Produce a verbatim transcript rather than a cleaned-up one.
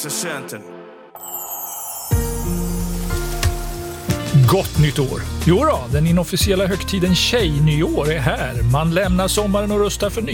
sergeanten. Gott nytt år! Jo då, den inofficiella högtiden Tjejnyår är här. Man lämnar sommaren och rustar för ny.